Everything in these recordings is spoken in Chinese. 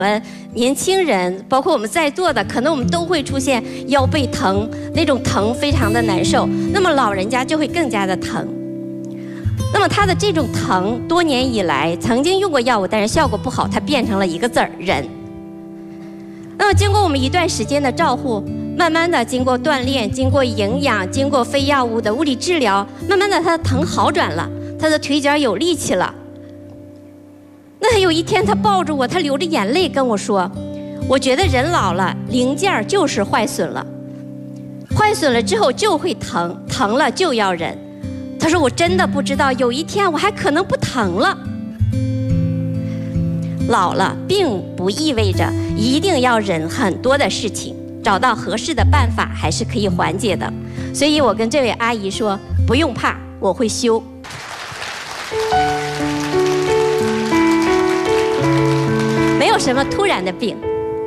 们年轻人，包括我们在座的，可能我们都会出现腰背疼，那种疼非常的难受。那么老人家就会更加的疼。那么他的这种疼，多年以来曾经用过药物，但是效果不好，它变成了一个字儿——忍。那么经过我们一段时间的照护，慢慢的经过锻炼，经过营养，经过非药物的物理治疗，慢慢的他的疼好转了，他的腿脚有力气了。那有一天他抱着我，他流着眼泪跟我说，我觉得人老了，零件就是坏损了，坏损了之后就会疼，疼了就要忍。他说我真的不知道有一天我还可能不疼了。老了并不意味着一定要忍很多的事情，找到合适的办法还是可以缓解的。所以我跟这位阿姨说，不用怕，我会修。没有什么突然的病，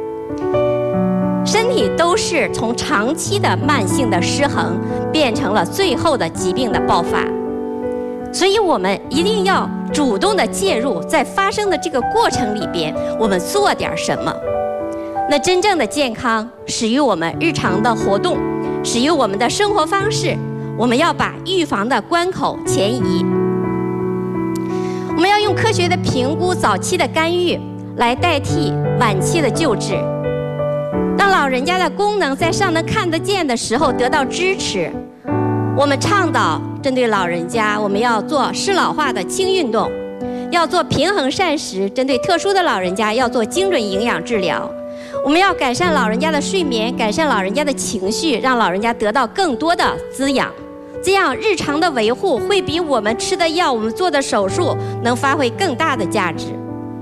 身体都是从长期的慢性的失衡变成了最后的疾病的爆发。所以我们一定要主动的介入，在发生的这个过程里边，我们做点什么。那真正的健康始于我们日常的活动，始于我们的生活方式。我们要把预防的关口前移，我们要用科学的评估、早期的干预来代替晚期的救治，当老人家的功能在尚能看得见的时候得到支持。我们倡导针对老人家，我们要做适老化的轻运动，要做平衡膳食，针对特殊的老人家要做精准营养治疗。我们要改善老人家的睡眠，改善老人家的情绪，让老人家得到更多的滋养，这样日常的维护会比我们吃的药、我们做的手术能发挥更大的价值。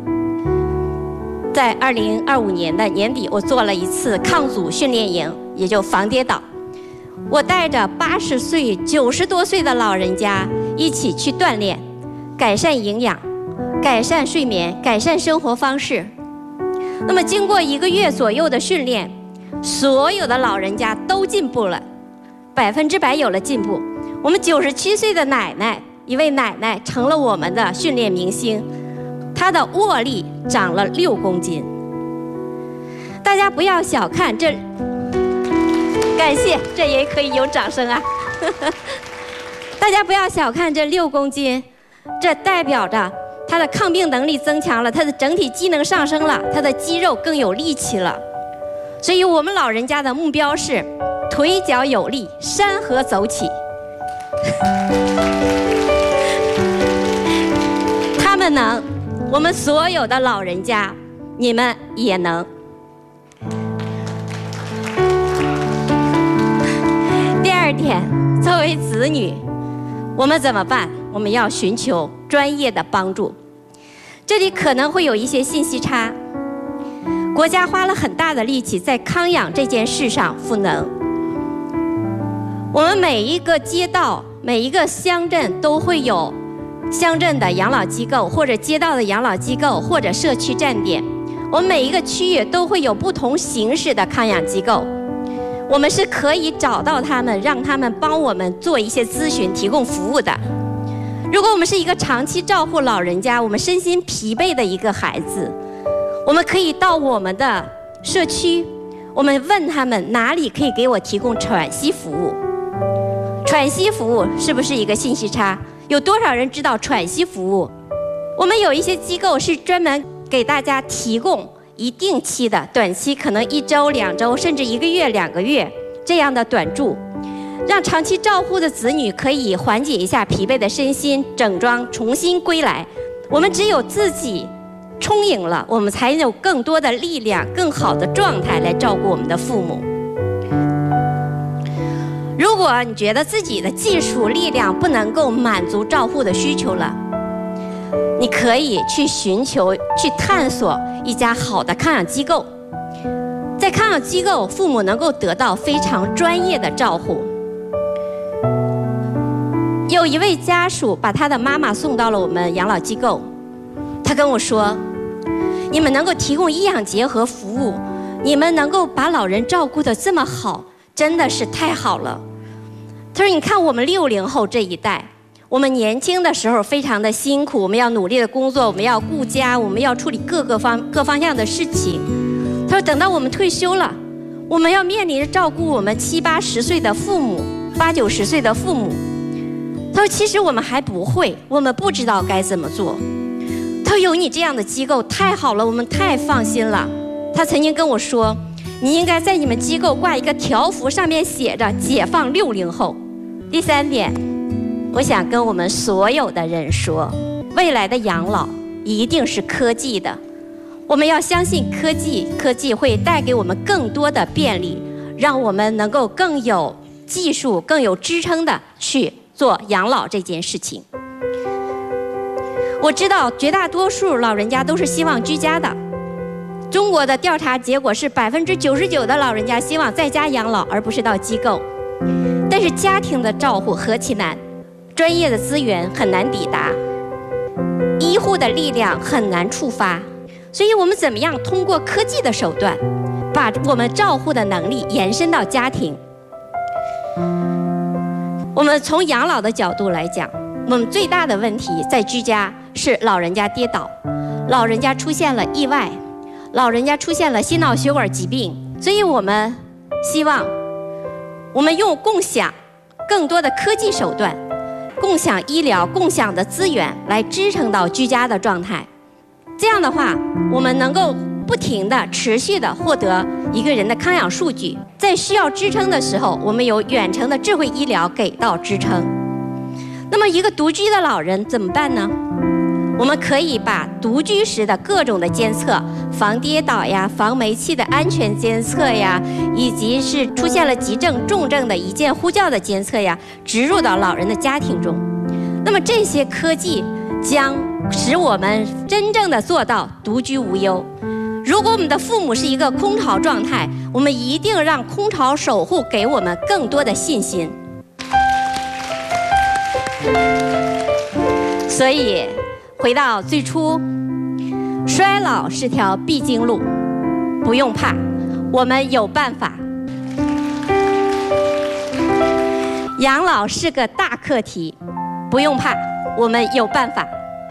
在2025年的年底，我做了一次抗阻训练营，也就防跌倒。我带着80岁、90多岁的老人家一起去锻炼，改善营养，改善睡眠，改善生活方式。那么经过1个月左右的训练，所有的老人家都进步了，100%有了进步。我们97岁的奶奶，一位奶奶成了我们的训练明星，她的握力长了6公斤。大家不要小看这，感谢，这也可以有掌声啊！大家不要小看这6公斤，这代表着他的抗病能力增强了，他的整体机能上升了，他的肌肉更有力气了。所以我们老人家的目标是腿脚有力，山河走起。他们能，我们所有的老人家，你们也能。第2点，作为子女，我们怎么办？我们要寻求专业的帮助。这里可能会有一些信息差，国家花了很大的力气在康养这件事上赋能。我们每一个街道、每一个乡镇都会有乡镇的养老机构，或者街道的养老机构，或者社区站点。我们每一个区域都会有不同形式的康养机构，我们是可以找到他们，让他们帮我们做一些咨询，提供服务的。如果我们是一个长期照顾老人家，我们身心疲惫的一个孩子，我们可以到我们的社区，我们问他们哪里可以给我提供喘息服务。喘息服务是不是一个信息差？有多少人知道喘息服务？我们有一些机构是专门给大家提供一定期的、短期，可能1周、2周，甚至1个月、2个月这样的短住，让长期照护的子女可以缓解一下疲惫的身心，整装重新归来。我们只有自己充盈了，我们才有更多的力量、更好的状态来照顾我们的父母。如果你觉得自己的技术力量不能够满足照护的需求了，你可以去寻求、去探索一家好的康养机构。在康养机构，父母能够得到非常专业的照护。有一位家属把他的妈妈送到了我们养老机构，他跟我说，你们能够提供医养结合服务，你们能够把老人照顾得这么好，真的是太好了。他说，你看我们60后这一代， 我们年轻的时候非常的辛苦，我们要努力的工作，我们要顾家，我们要处理各方向的事情。他说，等到我们退休了，我们要面临着照顾我们70、80岁的父母，80、90岁的父母。他说，其实我们还不会，我们不知道该怎么做。他说，有你这样的机构太好了，我们太放心了。他曾经跟我说，你应该在你们机构挂一个条幅，上面写着解放60后。第3点，我想跟我们所有的人说，未来的养老一定是科技的，我们要相信科技，科技会带给我们更多的便利，让我们能够更有技术、更有支撑的去做养老这件事情。我知道绝大多数老人家都是希望居家的，中国的调查结果是99%的老人家希望在家养老，而不是到机构。但是家庭的照护何其难，专业的资源很难抵达，医护的力量很难触发，所以我们怎么样通过科技的手段，把我们照护的能力延伸到家庭？我们从养老的角度来讲，我们最大的问题在居家是老人家跌倒，老人家出现了意外，老人家出现了心脑血管疾病，所以我们希望我们用共享更多的科技手段，共享医疗、共享的资源来支撑到居家的状态。这样的话，我们能够不停地、持续地获得一个人的康养数据，在需要支撑的时候，我们有远程的智慧医疗给到支撑。那么一个独居的老人怎么办呢？我们可以把独居时的各种的监测，防跌倒呀、防煤气的安全监测呀，以及是出现了急症、重症的一键呼叫的监测呀，植入到老人的家庭中。那么这些科技将使我们真正的做到独居无忧。如果我们的父母是一个空巢状态，我们一定让空巢守护给我们更多的信心。所以回到最初，衰老是条必经路，不用怕，我们有办法。养老是个大课题，不用怕，我们有办法。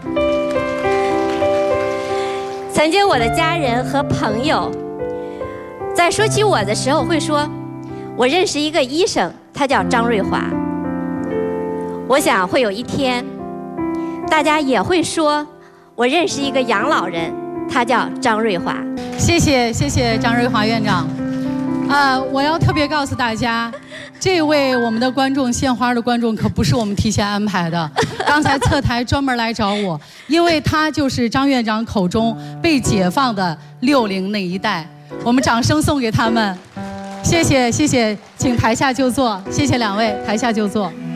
曾经我的家人和朋友在说起我的时候会说，我认识一个医生，他叫张瑞华。我想会有一天，大家也会说，我认识一个养老人，他叫张瑞华。 谢谢张瑞华院长。我要特别告诉大家，这位我们的观众献花的观众可不是我们提前安排的，刚才侧台专门来找我，因为他就是张院长口中被解放的60那一代。我们掌声送给他们，谢谢，请台下就坐，谢谢2位，台下就坐。